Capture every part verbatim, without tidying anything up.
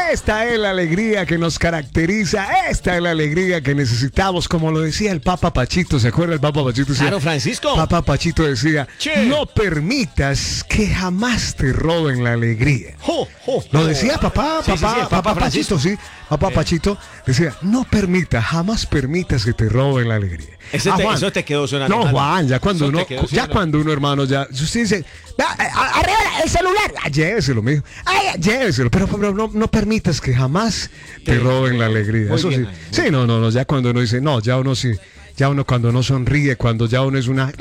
Esta es la alegría que nos caracteriza. Esta es la alegría que necesitamos. Como lo decía el Papa Pachito. ¿Se acuerda el Papa Pachito? Decía, claro, Francisco. Papa Pachito decía, che. no permitas que jamás te roben la alegría. Jo, jo, Lo jo. decía papá, Sí, papá, sí, sí, el papá Papa Pachito, sí. Papá Eh. Pachito decía, no permitas, jamás permitas que te roben la alegría. Ese Ah, te- Juan, eso te quedó sonando. No, Juan. Juan, ya cuando Eso te uno, quedó ya sonando. cuando uno, hermano, ya, usted dice, "Ah, ah, arriba el celular, ah, lléveselo, mijo, ay, lléveselo, pero, pero no, no permitas que jamás te Que- roben la alegría. Muy Eso bien, sí, muy sí, no, no, no, ya cuando uno dice, no, ya uno sí, ya uno cuando no sonríe, cuando ya uno es una...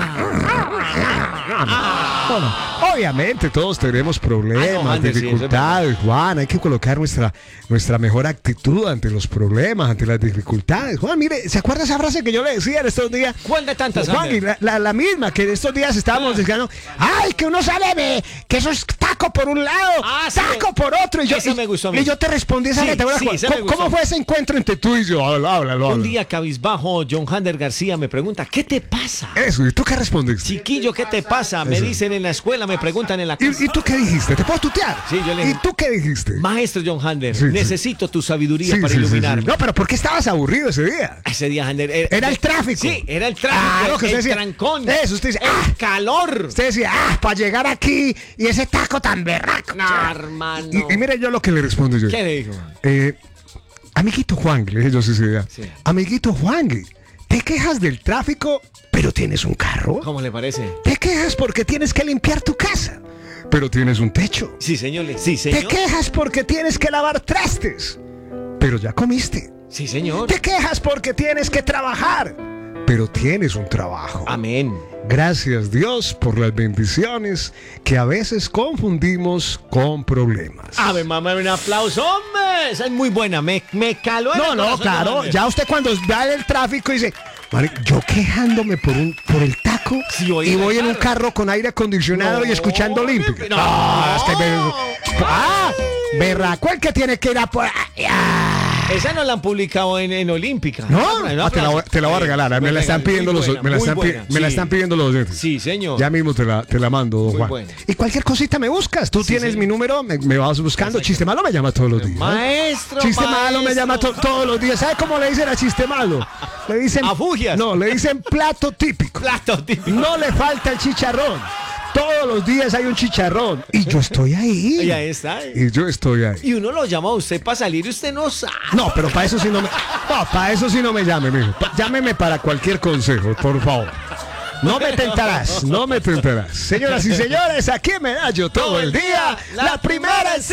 Bueno, obviamente todos tenemos problemas, Ah, no, Juan, sí, eso es dificultades, Juan, hay que colocar nuestra, nuestra mejor actitud ante los problemas, ante las dificultades. Juan, mire, ¿se acuerda esa frase que yo le decía en estos días? ¿Cuál de tantas, Juan, Ander? y la, la, la misma, que en estos días estábamos diciendo, ay, que uno sale de, que eso es taco por un lado, Ah, sí, taco por otro, y yo, esa y, me gustó a mí. y yo te respondí esa Sí, que te voy a sí, jugar. esa me ¿Cómo, gustó. cómo fue ese encuentro entre tú y yo? Háblalo, háblalo, Un háblalo. día cabizbajo, John Hander García me pregunta, ¿qué te pasa? Eso, ¿y tú qué respondiste? Chiquillo, ¿qué te pasa? Me Eso. dicen en la escuela, me preguntan en la casa. ¿Y, ¿Y tú qué dijiste? ¿Te puedo tutear? Sí, yo le ¿Y dije- tú qué dijiste? Maestro John Hander, Sí, sí. necesito tu sabiduría Sí, para sí, sí, iluminarme. sí. No, pero ¿por qué estabas aburrido ese día? Ese día, Hander. Era, Era el tráfico. Sí, era el tráfico. Claro, que el usted decía, trancón. eso, usted dice, el ah. calor. Usted decía, ah, para llegar aquí y ese taco tan berraco. No, hermano. Y, y mire yo lo que le respondo yo. ¿Qué le dijo? Eh, amiguito Juan, le dije yo sí, sí, ya. Sí. Amiguito Juan, ¿te quejas del tráfico, pero tienes un carro? ¿Cómo le parece? ¿Te quejas porque tienes que limpiar tu casa, pero tienes un techo? Sí, señor. le- Sí, ¿Te señor. quejas porque tienes que lavar trastes, pero ya comiste? Sí, señor. Te quejas porque tienes que trabajar, pero tienes un trabajo. Amén. Gracias Dios por las bendiciones que a veces confundimos con problemas. A ver, mamá, un aplauso, hombre. Esa es muy buena. Me, me caló en No, el no, corazón, claro. Hander. Ya usted cuando va en el tráfico dice, "Mari, yo quejándome por un por el taco Sí, oiga, y voy en un claro. carro con aire acondicionado No, y escuchando Olímpica". no. No, es que me- ah, berraco el que tiene que ir a por ah. Esa no la han publicado en, en Olímpica. No, Hombre, ah, te, la voy, te la voy a regalar. Me la están pidiendo los me la están, pi- me la están pidiendo los oyentes. Sí, señor. Ya mismo te la, te la mando, don Muy Juan. buena. Y cualquier cosita me buscas. Tú Sí, tienes señor. mi número, me, me vas buscando. Exacto. Chiste malo me llama todos los días. Maestro, Chiste malo me maestro. llama to- todos los días. ¿Sabe cómo le dicen a chiste malo? Le dicen. Afugias. No, le dicen plato típico. Plato típico. No le falta el chicharrón. Todos los días hay un chicharrón. Y yo estoy ahí. Y ahí está. Y yo estoy ahí. Y uno lo llama a usted para salir y usted no sabe. No, pero para eso sí no me. No, para eso sí no me llame, mijo. Pa- Llámeme para cualquier consejo, por favor. No me tentarás, no me tentarás. Señoras y señores, aquí en Medallo todo el día. La primera en